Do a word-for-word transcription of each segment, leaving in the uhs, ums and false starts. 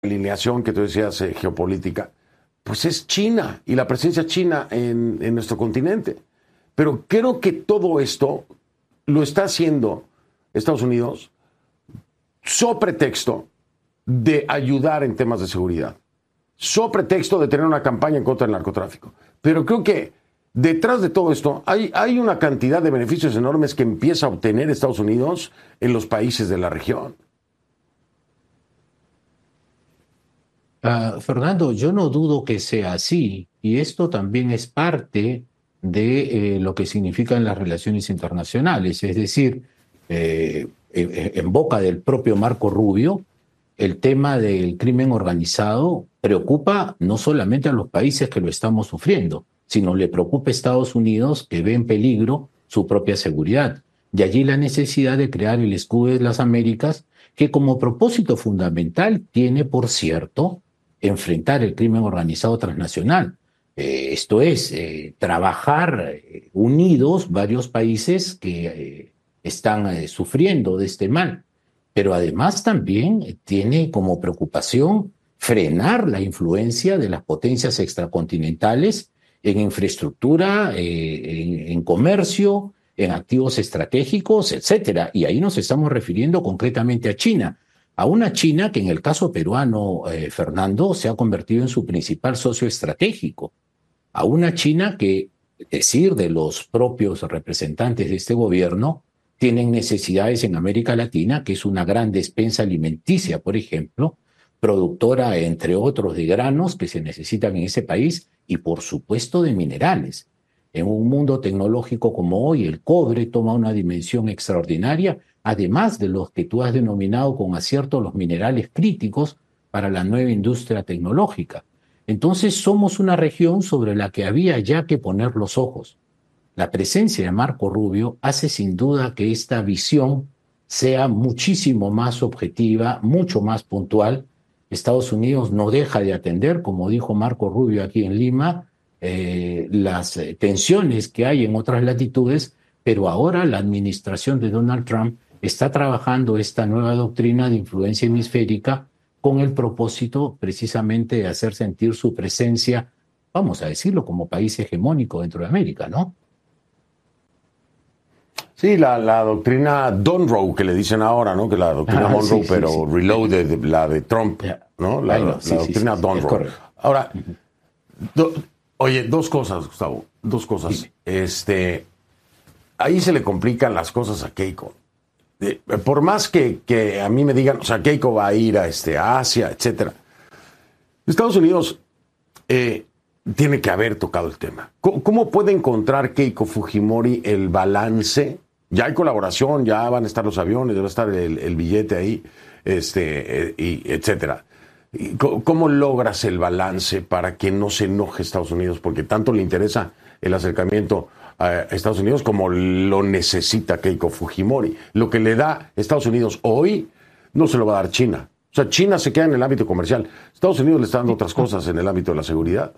alineación que tú decías eh, geopolítica, pues es China y la presencia china en, en nuestro continente. Pero creo que todo esto lo está haciendo Estados Unidos so pretexto de ayudar en temas de seguridad, so pretexto de tener una campaña en contra del narcotráfico. Pero creo que detrás de todo esto hay, hay una cantidad de beneficios enormes que empieza a obtener Estados Unidos en los países de la región. Uh, Fernando, yo no dudo que sea así, y esto también es parte de eh, lo que significan las relaciones internacionales, es decir, eh, en, en boca del propio Marco Rubio, el tema del crimen organizado preocupa no solamente a los países que lo estamos sufriendo, sino le preocupa a Estados Unidos, que ve en peligro su propia seguridad. De allí la necesidad de crear el escudo de las Américas, que como propósito fundamental tiene, por cierto, enfrentar el crimen organizado transnacional. Eh, esto es, eh, trabajar eh, unidos varios países que eh, están eh, sufriendo de este mal. Pero además también tiene como preocupación frenar la influencia de las potencias extracontinentales en infraestructura, eh, en, en comercio, en activos estratégicos, etcétera. Y ahí nos estamos refiriendo concretamente a China. A una China que en el caso peruano, eh, Fernando, se ha convertido en su principal socio estratégico. A una China que, decir de los propios representantes de este gobierno, tienen necesidades en América Latina, que es una gran despensa alimenticia, por ejemplo, productora, entre otros, de granos que se necesitan en ese país y, por supuesto, de minerales. En un mundo tecnológico como hoy, el cobre toma una dimensión extraordinaria, además de los que tú has denominado con acierto los minerales críticos para la nueva industria tecnológica. Entonces somos una región sobre la que había ya que poner los ojos. La presencia de Marco Rubio hace sin duda que esta visión sea muchísimo más objetiva, mucho más puntual. Estados Unidos no deja de atender, como dijo Marco Rubio aquí en Lima, eh, las eh, tensiones que hay en otras latitudes, pero ahora la administración de Donald Trump está trabajando esta nueva doctrina de influencia hemisférica con el propósito precisamente de hacer sentir su presencia, vamos a decirlo, como país hegemónico dentro de América, ¿no? Sí, la, la doctrina Monroe, que le dicen ahora, ¿no? Que la doctrina Ah, Monroe, sí, pero sí, sí. Reloaded, la de Trump, ¿no? La, Ay, no, la sí, doctrina sí, sí, sí, Monroe. Ahora, do, oye, dos cosas, Gustavo, dos cosas. Dime. Este, ahí se le complican las cosas a Keiko. Eh, por más que, que a mí me digan, o sea, Keiko va a ir a, este, a Asia, etcétera. Estados Unidos eh, tiene que haber tocado el tema. ¿Cómo, cómo puede encontrar Keiko Fujimori el balance? Ya hay colaboración, ya van a estar los aviones, ya va a estar el, el billete ahí, este, eh, y etcétera. ¿Cómo, ¿Cómo logras el balance para que no se enoje Estados Unidos? Porque tanto le interesa el acercamiento a Estados Unidos como lo necesita Keiko Fujimori. Lo que le da Estados Unidos hoy no se lo va a dar China. O sea, China se queda en el ámbito comercial. Estados Unidos le está dando otras cosas en el ámbito de la seguridad.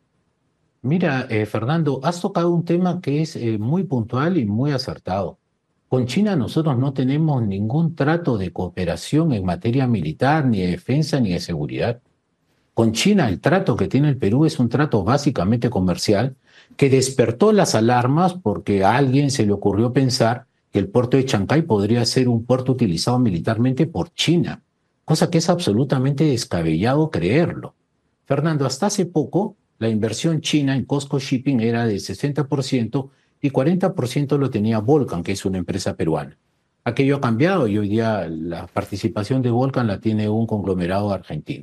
Mira, eh, Fernando, has tocado un tema que es eh, muy puntual y muy acertado. Con China nosotros no tenemos ningún trato de cooperación en materia militar, ni de defensa, ni de seguridad. Con China el trato que tiene el Perú es un trato básicamente comercial que despertó las alarmas porque a alguien se le ocurrió pensar que el puerto de Chancay podría ser un puerto utilizado militarmente por China, cosa que es absolutamente descabellado creerlo. Fernando, hasta hace poco la inversión china en COSCO Shipping era de sesenta por ciento y cuarenta por ciento lo tenía Volcan, que es una empresa peruana. Aquello ha cambiado y hoy día la participación de Volcan la tiene un conglomerado argentino.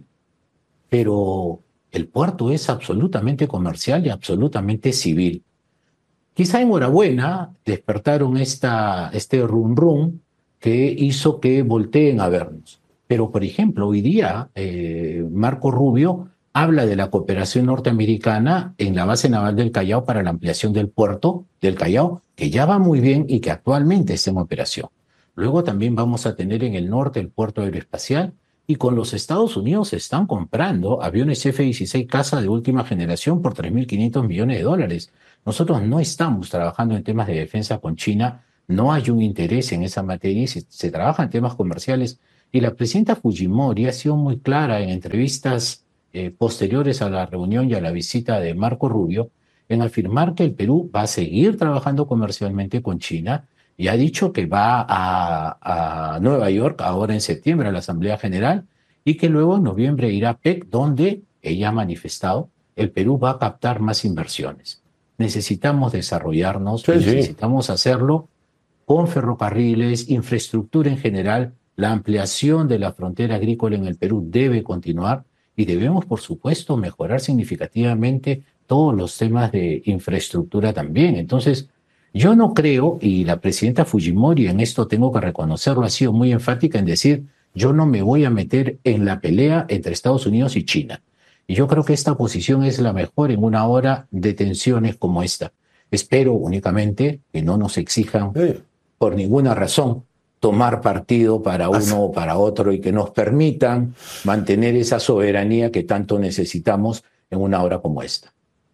Pero el puerto es absolutamente comercial y absolutamente civil. Quizá enhorabuena despertaron esta, este rum rum que hizo que volteen a vernos. Pero, por ejemplo, hoy día eh, Marco Rubio habla de la cooperación norteamericana en la base naval del Callao para la ampliación del puerto del Callao, que ya va muy bien y que actualmente está en operación. Luego también vamos a tener en el norte el puerto aeroespacial y con los Estados Unidos se están comprando aviones F dieciséis Caza de última generación por tres mil quinientos millones de dólares. Nosotros no estamos trabajando en temas de defensa con China, no hay un interés en esa materia y se, se trabaja en temas comerciales Y la presidenta Fujimori ha sido muy clara en entrevistas eh, posteriores a la reunión y a la visita de Marco Rubio en afirmar que el Perú va a seguir trabajando comercialmente con China y ha dicho que va a, a Nueva York ahora en septiembre a la Asamblea General y que luego en noviembre irá a P E C, donde ella ha manifestado el Perú va a captar más inversiones. Necesitamos desarrollarnos Sí, y sí. necesitamos hacerlo con ferrocarriles, infraestructura en general. La ampliación de la frontera agrícola en el Perú debe continuar y debemos, por supuesto, mejorar significativamente todos los temas de infraestructura también. Entonces, yo no creo, y la presidenta Fujimori en esto tengo que reconocerlo, ha sido muy enfática en decir, yo no me voy a meter en la pelea entre Estados Unidos y China. Y yo creo que esta posición es la mejor en una hora de tensiones como esta. Espero únicamente que no nos exijan Sí. por ninguna razón tomar partido para uno Hasta- o para otro y que nos permitan mantener esa soberanía que tanto necesitamos en una hora como esta.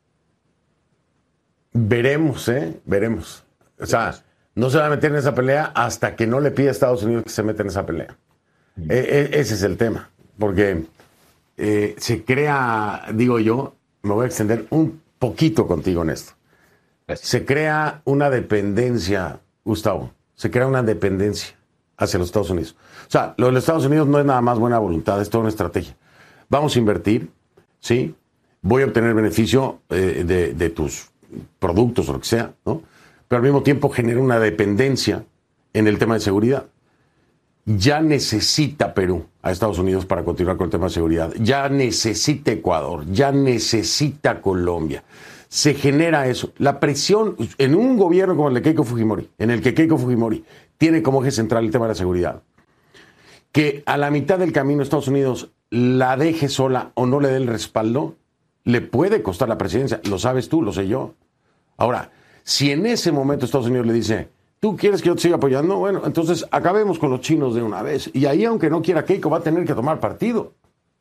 Veremos, ¿eh? Veremos. O sea, no se va a meter en esa pelea hasta que no le pida a Estados Unidos que se meta en esa pelea. E- e- ese es el tema. Porque eh, se crea, digo yo, me voy a extender un poquito contigo en esto. Gracias. Se crea una dependencia, Gustavo, se crea una dependencia hacia los Estados Unidos. O sea, lo de los Estados Unidos no es nada más buena voluntad, es toda una estrategia. Vamos a invertir, ¿sí? Voy a obtener beneficio eh, de, de tus productos o lo que sea, ¿no? Pero al mismo tiempo genera una dependencia en el tema de seguridad. Ya necesita Perú a Estados Unidos para continuar con el tema de seguridad. Ya necesita Ecuador, ya necesita Colombia. Se genera eso. La presión en un gobierno como el de Keiko Fujimori, en el que Keiko Fujimori tiene como eje central el tema de la seguridad, que a la mitad del camino Estados Unidos la deje sola o no le dé el respaldo, le puede costar la presidencia. Lo sabes tú, lo sé yo. Ahora, si en ese momento Estados Unidos le dice, ¿tú quieres que yo te siga apoyando? Bueno, entonces acabemos con los chinos de una vez. Y ahí, aunque no quiera Keiko, va a tener que tomar partido.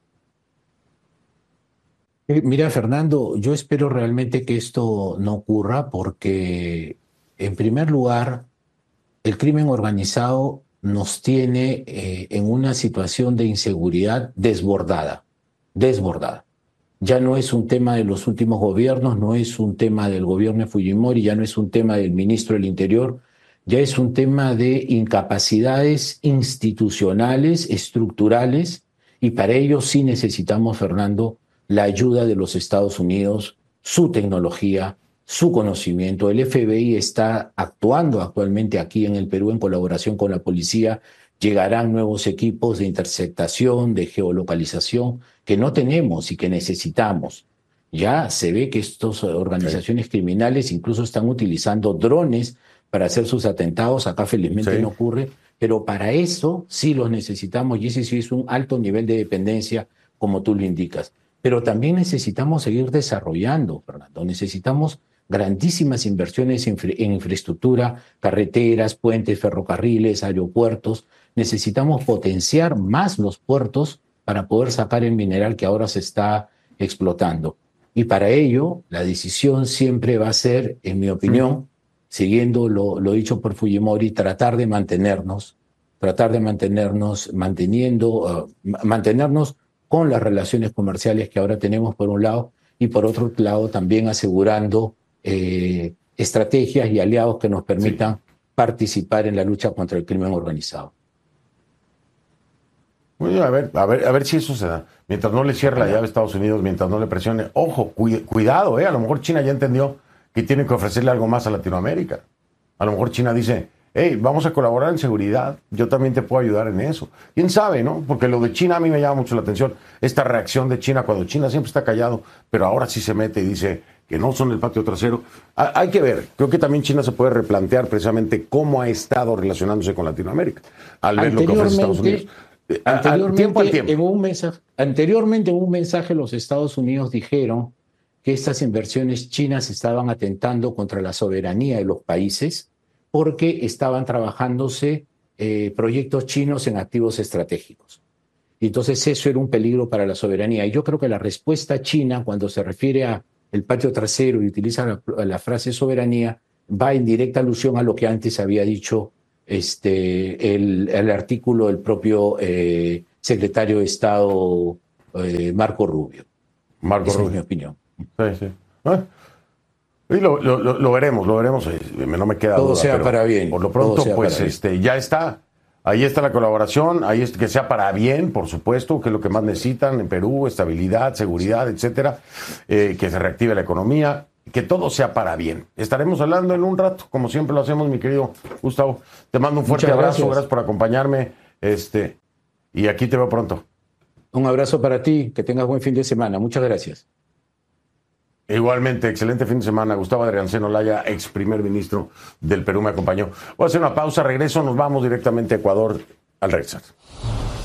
Eh, Mira, Fernando, yo espero realmente que esto no ocurra porque, en primer lugar, el crimen organizado nos tiene eh, en una situación de inseguridad desbordada, desbordada. Ya no es un tema de los últimos gobiernos, no es un tema del gobierno de Fujimori, ya no es un tema del ministro del Interior, ya es un tema de incapacidades institucionales, estructurales, y para ello sí necesitamos, Fernando, la ayuda de los Estados Unidos, su tecnología, su conocimiento. El F B I está actuando actualmente aquí en el Perú en colaboración con la policía. Llegarán nuevos equipos de interceptación, de geolocalización, que no tenemos y que necesitamos. Ya se ve que estas organizaciones sí. criminales incluso están utilizando drones para hacer sus atentados. Acá felizmente sí. no ocurre, pero para eso sí los necesitamos y ese sí es un alto nivel de dependencia, como tú lo indicas. Pero también necesitamos seguir desarrollando, Fernando. Necesitamos grandísimas inversiones en, en infraestructura, carreteras, puentes, ferrocarriles, aeropuertos. Necesitamos potenciar más los puertos para poder sacar el mineral que ahora se está explotando. Y para ello, la decisión siempre va a ser, en mi opinión, siguiendo lo, lo dicho por Fujimori, tratar de mantenernos, tratar de mantenernos, manteniendo, uh, mantenernos con las relaciones comerciales que ahora tenemos por un lado y por otro lado también asegurando eh, estrategias y aliados que nos permitan sí. participar en la lucha contra el crimen organizado. Bueno, a ver, a ver, a ver si eso se da. Mientras no le cierre la llave a Estados Unidos, mientras no le presione. Ojo, cu cuidado, eh. A lo mejor China ya entendió que tiene que ofrecerle algo más a Latinoamérica. A lo mejor China dice, hey, vamos a colaborar en seguridad, yo también te puedo ayudar en eso. ¿Quién sabe, no? Porque lo de China a mí me llama mucho la atención. Esta reacción de China, cuando China siempre está callado, pero ahora sí se mete y dice que no son el patio trasero. Hay que ver, creo que también China se puede replantear precisamente cómo ha estado relacionándose con Latinoamérica, al ver lo que ofrece Estados Unidos. Anteriormente, tiempo al tiempo. En un mensaje, anteriormente, en un mensaje, los Estados Unidos dijeron que estas inversiones chinas estaban atentando contra la soberanía de los países porque estaban trabajándose eh, proyectos chinos en activos estratégicos. Y entonces eso era un peligro para la soberanía. Y yo creo que la respuesta china, cuando se refiere a el patio trasero y utiliza la, la frase soberanía, va en directa alusión a lo que antes había dicho este, el, el artículo del propio eh, secretario de Estado eh, Marco Rubio. Marco Esa Rubio. es mi opinión. Sí, sí. ¿Eh? Y lo, lo, lo veremos, lo veremos. No me queda todo duda. Sea pero para bien. Por lo pronto, pues para este, ya está. Ahí está la colaboración, ahí es que sea para bien, por supuesto, que es lo que más necesitan en Perú, estabilidad, seguridad, etcétera, eh, que se reactive la economía, que todo sea para bien. Estaremos hablando en un rato, como siempre lo hacemos, mi querido Gustavo. Te mando un fuerte Muchas abrazo, gracias. gracias por acompañarme, este, y aquí te veo pronto. Un abrazo para ti, que tengas buen fin de semana. Muchas gracias. Igualmente, excelente fin de semana. Gustavo Adrianceno Laya, ex primer ministro del Perú, me acompañó. Voy a hacer una pausa, regreso, nos vamos directamente a Ecuador al regresar.